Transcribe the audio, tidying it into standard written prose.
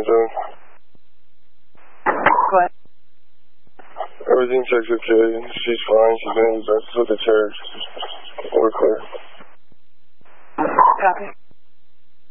doing? Go ahead. Everything checks okay. She's fine. She's in the with the chair. We're clear. Copy.